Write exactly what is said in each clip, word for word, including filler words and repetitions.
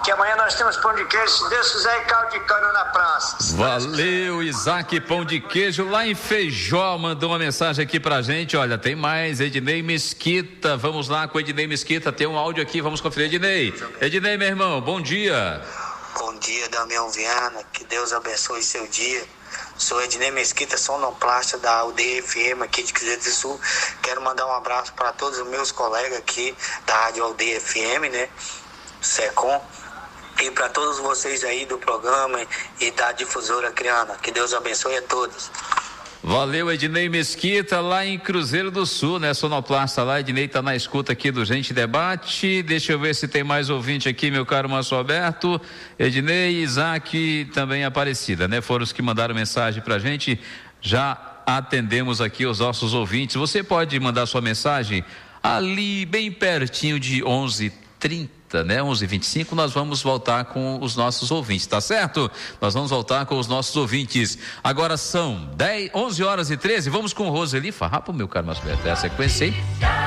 que amanhã nós temos pão de queijo, se Deus quiser, e caldo de cana na praça. Valeu, Isaac Pão de Queijo, lá em Feijó, mandou uma mensagem aqui pra gente. Olha, tem mais, Ednei Mesquita. Vamos lá com Ednei Mesquita, tem um áudio aqui, vamos conferir. Ednei, Ednei, meu irmão, bom dia. Bom dia, Damião Viana, que Deus abençoe seu dia. Sou Ednei Mesquita, sonoplasta da U D F M aqui de Cruzeiro do Sul. Quero mandar um abraço para todos os meus colegas aqui da Rádio U D F M, né, Secom, e para todos vocês aí do programa e da difusora Criana. Que Deus abençoe a todos. Valeu, Ednei Mesquita, lá em Cruzeiro do Sul, né? Sonoplasta lá, Ednei tá na escuta aqui do Gente Debate. Deixa eu ver se tem mais ouvinte aqui, meu caro Márcio Alberto. Ednei, Isaac, também Aparecida, né? Foram os que mandaram mensagem pra gente. Já atendemos aqui os nossos ouvintes. Você pode mandar sua mensagem ali bem pertinho de onze e trinta, né? onze e vinte e cinco, nós vamos voltar com os nossos ouvintes, tá certo? Nós vamos voltar com os nossos ouvintes. Agora são dez, onze horas e treze, vamos com Roseli Farrapo, meu caro Márcio Alberto. É a sequência aí.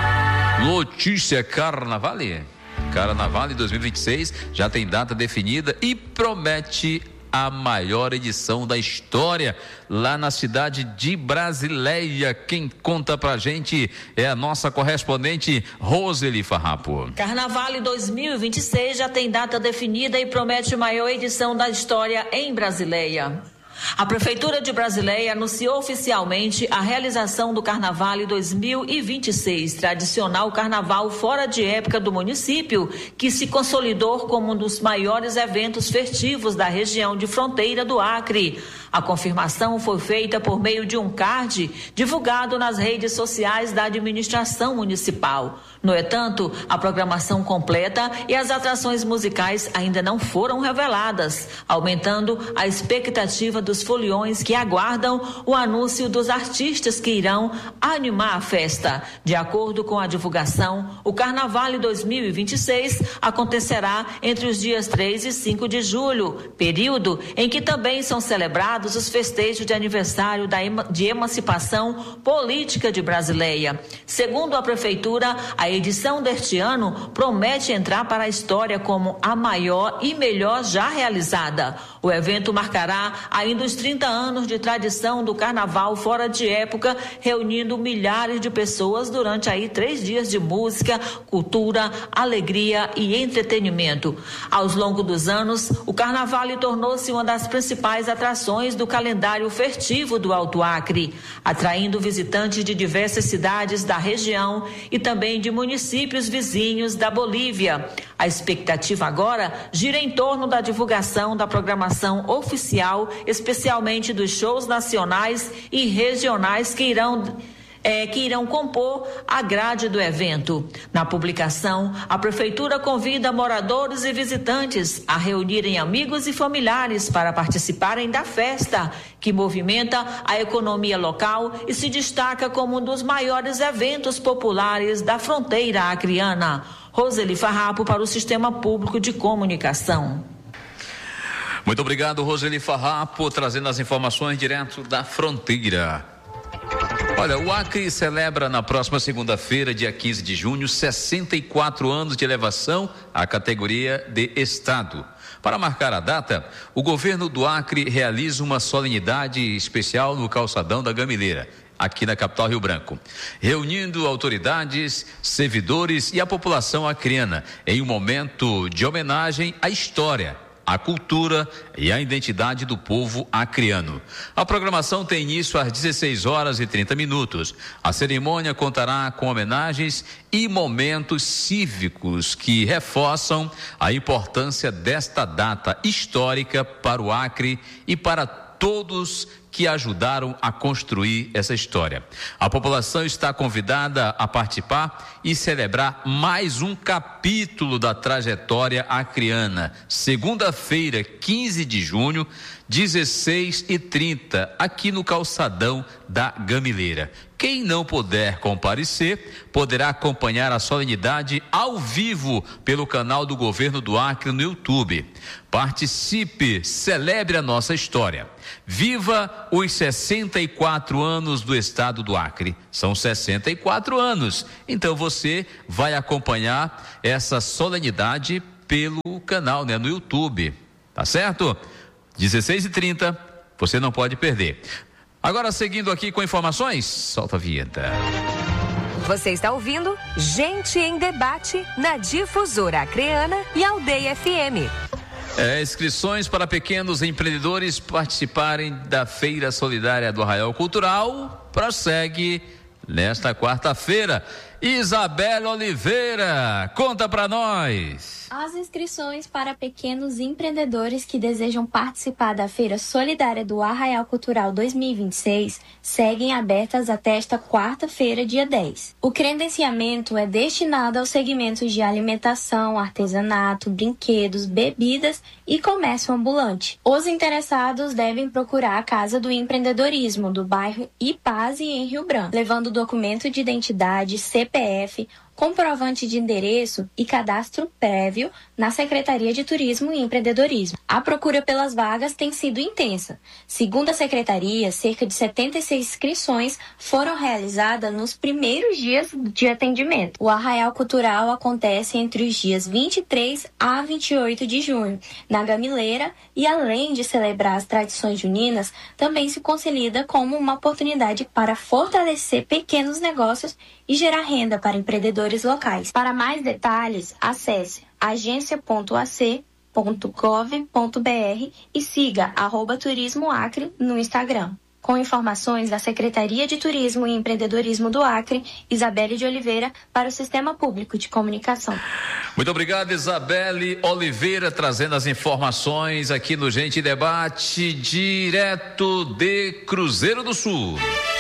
Notícia Carnaval. Carnaval dois mil e vinte e seis já tem data definida e promete a maior edição da história lá na cidade de Brasileia. Quem conta pra gente é a nossa correspondente Roseli Farrapo. Carnaval dois mil e vinte e seis já tem data definida e promete a maior edição da história em Brasileia. A Prefeitura de Brasileia anunciou oficialmente a realização do Carnaval dois mil e vinte e seis, tradicional carnaval fora de época do município, que se consolidou como um dos maiores eventos festivos da região de fronteira do Acre. A confirmação foi feita por meio de um card divulgado nas redes sociais da administração municipal. No entanto, a programação completa e as atrações musicais ainda não foram reveladas, aumentando a expectativa dos foliões que aguardam o anúncio dos artistas que irão animar a festa. De acordo com a divulgação, o Carnaval dois mil e vinte e seis acontecerá entre os dias três e cinco de julho, período em que também são celebrados os festejos de aniversário da ema, de emancipação política de Brasileia. Segundo a Prefeitura, a edição deste ano promete entrar para a história como a maior e melhor já realizada. O evento marcará ainda os trinta anos de tradição do carnaval fora de época, reunindo milhares de pessoas durante aí três dias de música, cultura, alegria e entretenimento. Ao longo dos anos, o carnaval tornou-se uma das principais atrações do calendário festivo do Alto Acre, atraindo visitantes de diversas cidades da região e também de municípios vizinhos da Bolívia. A expectativa agora gira em torno da divulgação da programação oficial, especialmente dos shows nacionais e regionais que irão É, que irão compor a grade do evento. Na publicação, a Prefeitura convida moradores e visitantes a reunirem amigos e familiares para participarem da festa, que movimenta a economia local e se destaca como um dos maiores eventos populares da fronteira acreana. Roseli Farrapo para o Sistema Público de Comunicação. Muito obrigado, Roseli Farrapo, trazendo as informações direto da fronteira. Olha, o Acre celebra na próxima segunda-feira, dia quinze de junho, sessenta e quatro anos de elevação à categoria de Estado. Para marcar a data, o governo do Acre realiza uma solenidade especial no calçadão da Gamileira, aqui na capital Rio Branco, reunindo autoridades, servidores e a população acreana em um momento de homenagem à história, a cultura e a identidade do povo acreano. A programação tem início às dezesseis horas e trinta minutos. A cerimônia contará com homenagens e momentos cívicos que reforçam a importância desta data histórica para o Acre e para todos que ajudaram a construir essa história. A população está convidada a participar e celebrar mais um capítulo da trajetória acreana. Segunda-feira, quinze de junho, dezesseis e trinta, aqui no calçadão da Gamileira. Quem não puder comparecer, poderá acompanhar a solenidade ao vivo pelo canal do Governo do Acre no YouTube. Participe, celebre a nossa história. Viva os sessenta e quatro anos do estado do Acre. São sessenta e quatro anos. Então você vai acompanhar essa solenidade pelo canal, né, no YouTube, tá certo? dezesseis e trinta, você não pode perder. Agora, seguindo aqui com informações, solta a vinheta. Você está ouvindo Gente em Debate na Difusora Acreana e Aldeia F M. É, inscrições para pequenos empreendedores participarem da Feira Solidária do Arraial Cultural prossegue nesta quarta-feira. Isabela Oliveira, conta para nós. As inscrições para pequenos empreendedores que desejam participar da Feira Solidária do Arraial Cultural dois mil e vinte e seis seguem abertas até esta quarta-feira, dia dez. O credenciamento é destinado aos segmentos de alimentação, artesanato, brinquedos, bebidas e comércio ambulante. Os interessados devem procurar a Casa do Empreendedorismo do bairro Ipase, em Rio Branco, levando documento de identidade, C P F, comprovante de endereço e cadastro prévio na Secretaria de Turismo e Empreendedorismo. A procura pelas vagas tem sido intensa. Segundo a Secretaria, cerca de setenta e seis inscrições foram realizadas nos primeiros dias de atendimento. O Arraial Cultural acontece entre os dias vinte e três a vinte e oito de junho, na Gamileira, e além de celebrar as tradições juninas, também se consolida como uma oportunidade para fortalecer pequenos negócios e gerar renda para empreendedores locais. Para mais detalhes, acesse agência ponto a c ponto gov ponto b r e siga arroba Turismo Acre no Instagram. Com informações da Secretaria de Turismo e Empreendedorismo do Acre, Isabelle de Oliveira, para o Sistema Público de Comunicação. Muito obrigado, Isabelle Oliveira, trazendo as informações aqui no Gente em Debate, direto de Cruzeiro do Sul.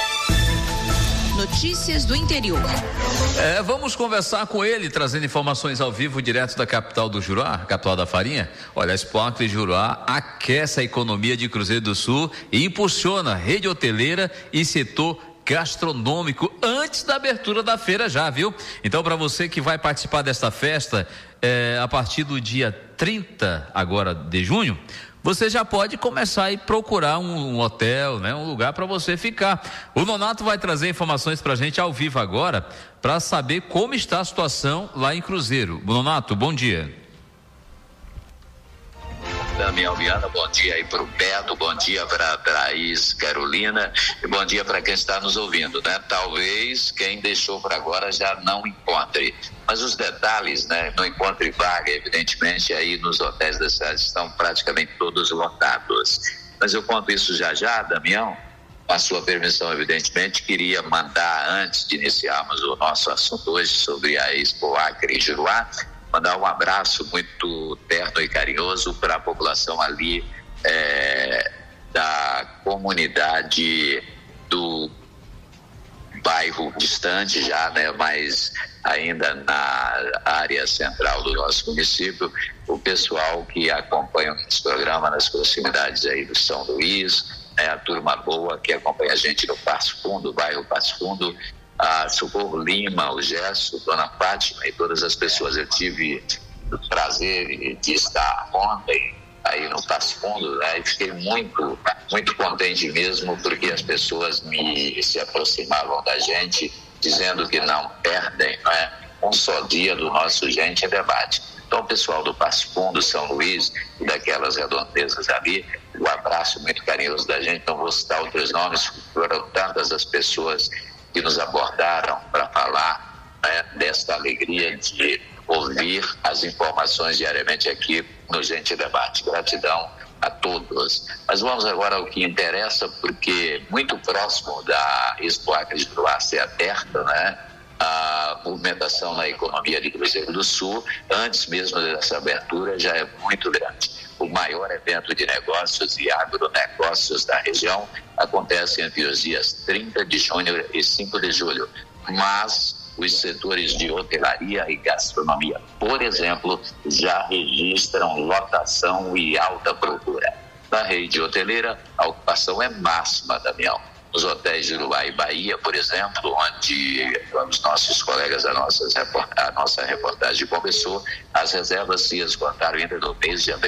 Notícias do interior. É, vamos conversar com ele, trazendo informações ao vivo, direto da capital do Juruá, capital da farinha. Olha, a Expo Acre Juruá aquece a economia de Cruzeiro do Sul e impulsiona a rede hoteleira e setor gastronômico antes da abertura da feira já, viu? Então, para você que vai participar desta festa, é, a partir do dia trinta agora de junho, você já pode começar a ir procurar um, um hotel, né? Um lugar para você ficar. O Nonato vai trazer informações para a gente ao vivo agora, para saber como está a situação lá em Cruzeiro. Nonato, bom dia. Damião Viana, bom dia aí para o Beto, bom dia para a Thaís Carolina e bom dia para quem está nos ouvindo, né? Talvez quem deixou para agora já não encontre, mas os detalhes, né? Não encontre vaga, evidentemente, aí nos hotéis da cidade estão praticamente todos lotados. Mas eu conto isso já já, Damião. Com a sua permissão, evidentemente, queria mandar, antes de iniciarmos o nosso assunto hoje sobre a Expo Acre Juruá, mandar um abraço muito terno e carinhoso para a população ali é, da comunidade do bairro distante já, né, mas ainda na área central do nosso município, o pessoal que acompanha esse programa nas proximidades aí do São Luís, né, a turma boa que acompanha a gente no Passo Fundo, bairro Passo Fundo, a Socorro Lima, o Gesso, Dona Fátima e todas as pessoas. Eu tive o prazer de estar ontem aí no Passo Fundo, né, e fiquei muito, muito contente mesmo, porque as pessoas me se aproximavam da gente, dizendo que não perdem, né, um só dia do nosso Gente em Debate. Então, pessoal do Passo Fundo, São Luís e daquelas redondezas ali, um abraço muito carinhoso da gente. Não vou citar outros nomes, foram tantas as pessoas que nos abordaram para falar, né, desta alegria de ouvir as informações diariamente aqui no Gente Debate. Gratidão a todos. Mas vamos agora ao que interessa, porque muito próximo da Expo Acre Juruá ser aberta, né, a movimentação na economia de Cruzeiro do Sul, antes mesmo dessa abertura, já é muito grande. O maior evento de negócios e agronegócios da região acontece entre os dias trinta de junho e cinco de julho. Mas os setores de hotelaria e gastronomia, por exemplo, já registram lotação e alta procura. Na rede hoteleira, a ocupação é máxima, Damião. Nos hotéis de Juruá e Bahia, por exemplo, onde os nossos colegas, a nossa, a nossa reportagem começou, as reservas se esgotaram ainda no mês de abril.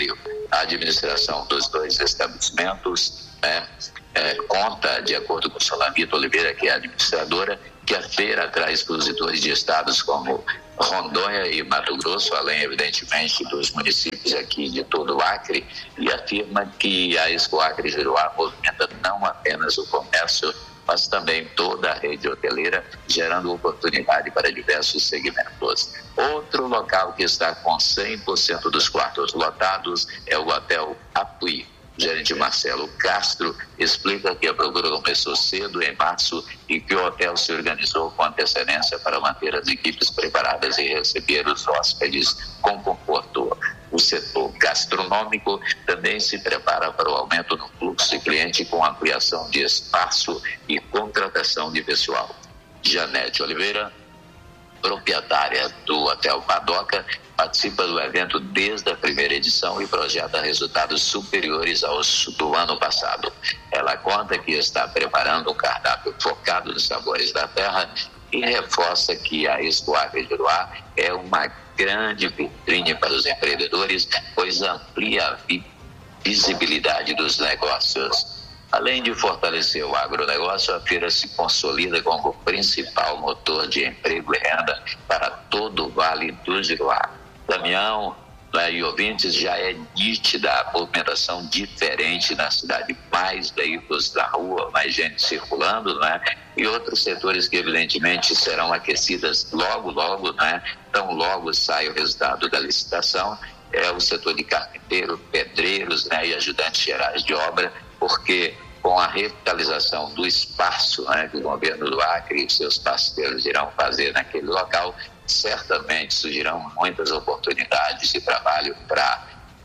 a administração dos dois estabelecimentos, né, é, conta, de acordo com a Solamita Oliveira, que é a administradora, que a feira traz expositores de estados como Rondônia e Mato Grosso, além, evidentemente, dos municípios aqui de todo o Acre, e afirma que a Expo Acre Juruá movimenta não apenas o comércio, mas também toda a rede hoteleira, gerando oportunidade para diversos segmentos. Outro local que está com cem por cento dos quartos lotados é o Hotel Apuí. O gerente Marcelo Castro explica que a procura começou cedo, em março, e que o hotel se organizou com antecedência para manter as equipes preparadas e receber os hóspedes com conforto. O setor gastronômico também se prepara para o aumento no fluxo de cliente com ampliação de espaço e contratação de pessoal. Janete Oliveira, proprietária do Hotel Padoca, participa do evento desde a primeira edição e projeta resultados superiores aos do ano passado. Ela conta que está preparando um cardápio focado nos sabores da terra e reforça que a Expo Acre Juruá é uma grande vitrine para os empreendedores, pois amplia a visibilidade dos negócios. Além de fortalecer o agronegócio, a feira se consolida como o principal motor de emprego e renda para todo o Vale do Juruá. Damião, né, e ouvintes, já é nítida a movimentação diferente na cidade, mais veículos na rua, mais gente circulando, né, e outros setores que evidentemente serão aquecidas logo, logo, né, tão logo sai o resultado da licitação, é o setor de carpinteiro, pedreiros, né, e ajudantes gerais de obra, porque com a revitalização do espaço, né, que o governo do Acre e seus parceiros irão fazer naquele local, certamente surgirão muitas oportunidades de trabalho para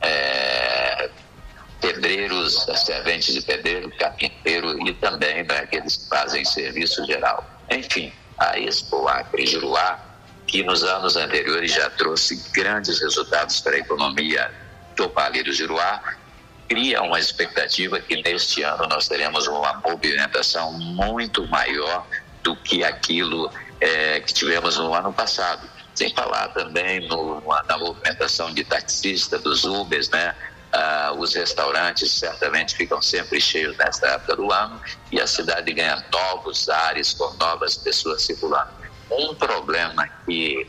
é, pedreiros, serventes de pedreiro, carpinteiro e também para aqueles que fazem serviço geral. Enfim, a Expo Acre Juruá, que nos anos anteriores já trouxe grandes resultados para a economia do Vale do Juruá, cria uma expectativa que neste ano nós teremos uma movimentação muito maior do que aquilo é, que tivemos no ano passado. Sem falar também no, na movimentação de taxistas, dos Ubers, né? Ah, os restaurantes certamente ficam sempre cheios nesta época do ano e a cidade ganha novos ares com novas pessoas circulando. Um problema que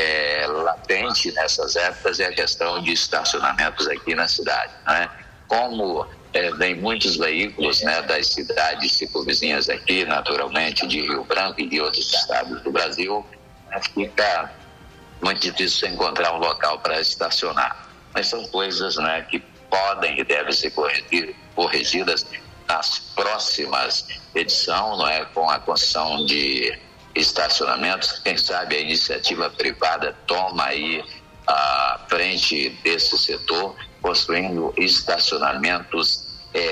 é latente nessas épocas é a questão de estacionamentos aqui na cidade, né? Como é, vem muitos veículos, né, das cidades circunvizinhas aqui, naturalmente de Rio Branco e de outros estados do Brasil, né, fica muito difícil encontrar um local para estacionar. Mas são coisas, né, que podem e devem ser corrigir, corrigidas nas próximas edições, não é, com a construção de estacionamentos. Quem sabe a iniciativa privada toma aí à frente desse setor, construindo estacionamentos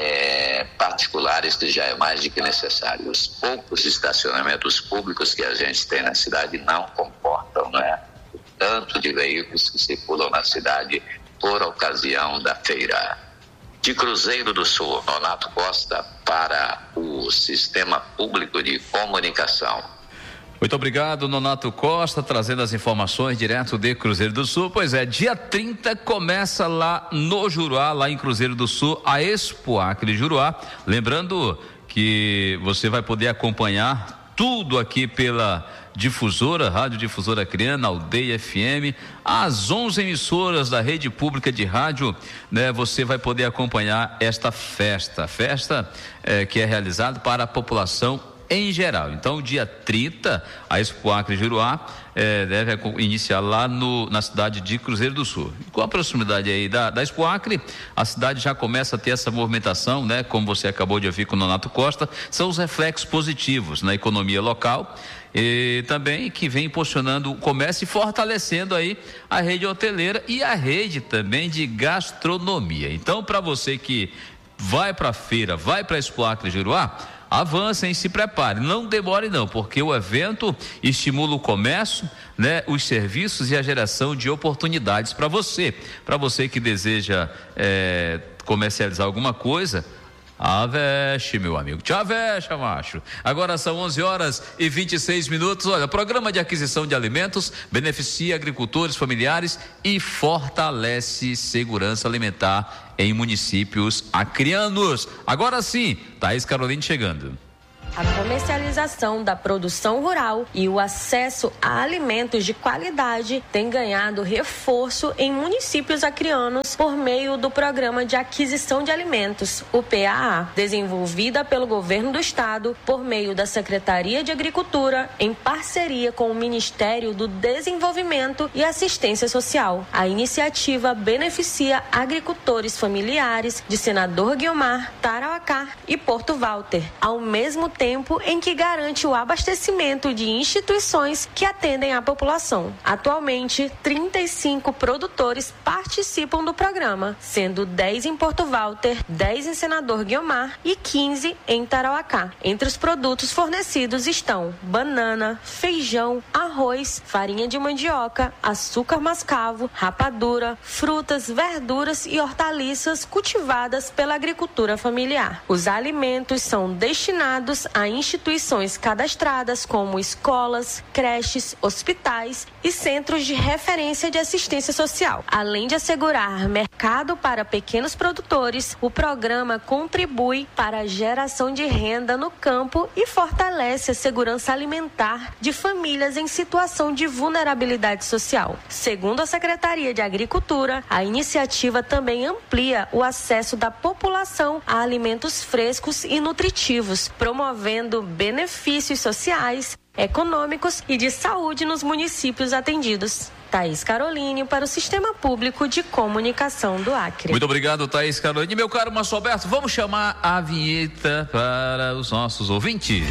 é, particulares, que já é mais do que necessário. Os poucos estacionamentos públicos que a gente tem na cidade não comportam, né, o tanto de veículos que circulam na cidade por ocasião da feira. De Cruzeiro do Sul, Nonato Costa para o Sistema Público de Comunicação. Muito obrigado, Nonato Costa, trazendo as informações direto de Cruzeiro do Sul. Pois é, dia trinta começa lá no Juruá, lá em Cruzeiro do Sul, a Expo Acre Juruá. Lembrando que você vai poder acompanhar tudo aqui pela difusora, Rádio Difusora Acreana, Aldeia F M, as onze emissoras da rede pública de rádio, né? Você vai poder acompanhar esta festa, festa é, que é realizada para a população em geral. Então, dia trinta, a Expo Acre Juruá eh, deve iniciar lá no, na cidade de Cruzeiro do Sul. Com a proximidade aí da, da Expo Acre, a cidade já começa a ter essa movimentação, né? Como você acabou de ouvir com o Nonato Costa, são os reflexos positivos na economia local e também que vem impulsionando o comércio e fortalecendo aí a rede hoteleira e a rede também de gastronomia. Então, para você que vai para a feira, vai para a Expo Acre Juruá, avancem, se prepare, não demore não, porque o evento estimula o comércio, né, os serviços e a geração de oportunidades para você, para você que deseja é, comercializar alguma coisa. Aveste, meu amigo. Te aveste, macho. Agora são onze horas e vinte e seis minutos. Olha, programa de aquisição de alimentos beneficia agricultores familiares e fortalece segurança alimentar em municípios acreanos. Agora sim, Thaís Caroline chegando. A comercialização da produção rural e o acesso a alimentos de qualidade tem ganhado reforço em municípios acreanos por meio do Programa de Aquisição de Alimentos, o P A A, desenvolvida pelo Governo do Estado por meio da Secretaria de Agricultura, em parceria com o Ministério do Desenvolvimento e Assistência Social. A iniciativa beneficia agricultores familiares de Senador Guiomar, Tarauacá e Porto Walter, ao mesmo tempo tempo em que garante o abastecimento de instituições que atendem a população. Atualmente, trinta e cinco produtores participam do programa, sendo dez em Porto Walter, dez em Senador Guiomar e quinze em Tarauacá. Entre os produtos fornecidos estão banana, feijão, arroz, farinha de mandioca, açúcar mascavo, rapadura, frutas, verduras e hortaliças cultivadas pela agricultura familiar. Os alimentos são destinados a instituições cadastradas como escolas, creches, hospitais e centros de referência de assistência social. Além de assegurar mercado para pequenos produtores, o programa contribui para a geração de renda no campo e fortalece a segurança alimentar de famílias em situação de vulnerabilidade social. Segundo a Secretaria de Agricultura, a iniciativa também amplia o acesso da população a alimentos frescos e nutritivos, promovendo benefícios sociais, econômicos e de saúde nos municípios atendidos. Thaís Caroline para o Sistema Público de Comunicação do Acre. Muito obrigado, Thaís Caroline. Meu caro Márcio Alberto, vamos chamar a vinheta para os nossos ouvintes.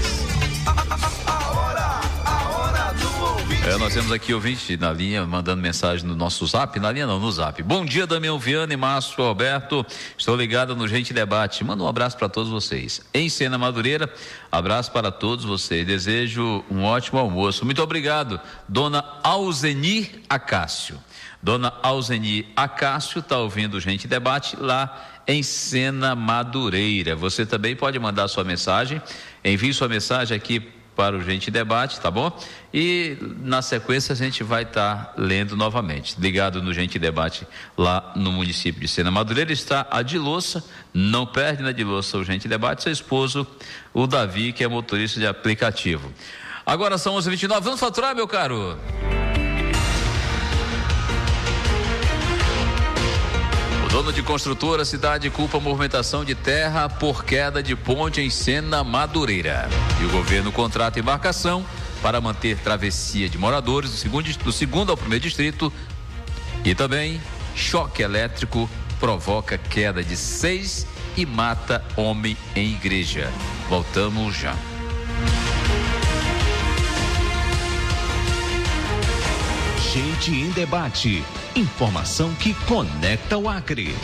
A hora, a hora do ouvinte. É, nós temos aqui ouvinte na linha, mandando mensagem no nosso zap, na linha não, no zap. Bom dia, Damião Viana e Márcio Alberto, estou ligado no Gente Debate, manda um abraço para todos vocês. Em Sena Madureira, abraço para todos vocês, desejo um ótimo almoço. Muito obrigado, dona Alzenir Acácio. Dona Alzenir Acácio está ouvindo o Gente Debate lá em Sena Madureira. Você também pode mandar sua mensagem, envie sua mensagem aqui para o Gente Debate, tá bom? E na sequência a gente vai estar tá lendo novamente. Ligado no Gente Debate lá no município de Sena Madureira está a Dilossa, não perde na Dilossa o Gente Debate, seu esposo, o Davi, que é motorista de aplicativo. Agora são onze e vinte e nove, vamos faturar, meu caro? Dono de construtora, cidade culpa a movimentação de terra por queda de ponte em Sena Madureira. E o governo contrata embarcação para manter travessia de moradores do segundo, do segundo ao primeiro distrito. E também choque elétrico provoca queda de seis e mata homem em igreja. Voltamos já. Gente em Debate. Informação que conecta o Acre.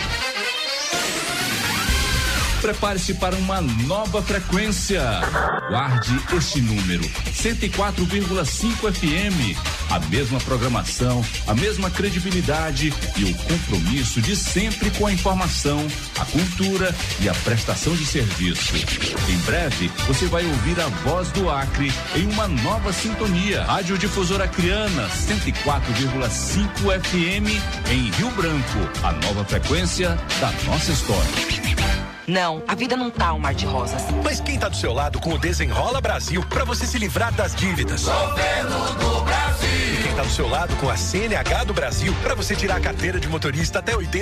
Prepare-se para uma nova frequência. Guarde este número, cento e quatro vírgula cinco F M. A mesma programação, a mesma credibilidade e o compromisso de sempre com a informação, a cultura e a prestação de serviço. Em breve, você vai ouvir a voz do Acre em uma nova sintonia. Rádio Difusora Acreana, cento e quatro vírgula cinco F M em Rio Branco. A nova frequência da nossa história. Não, a vida não tá um mar de rosas. Mas quem tá do seu lado com o Desenrola Brasil para você se livrar das dívidas? Governo do Brasil. E quem tá do seu lado com a C N H do Brasil para você tirar a carteira de motorista até oitenta